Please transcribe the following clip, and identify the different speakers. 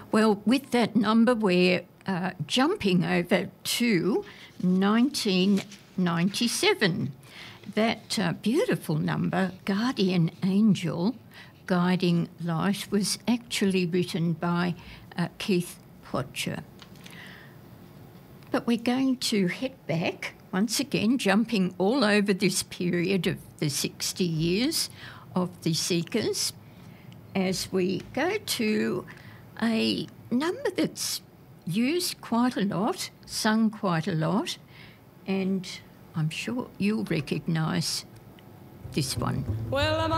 Speaker 1: Well, with that number, we're jumping over to 1997. That beautiful number, Guardian Angel, Guiding Light, was actually written by Keith Potcher. But we're going to head back, once again, jumping all over this period of the 60 years of the Seekers, as we go to a number that's used quite a lot, sung quite a lot, and I'm sure you'll recognise this one.
Speaker 2: Well,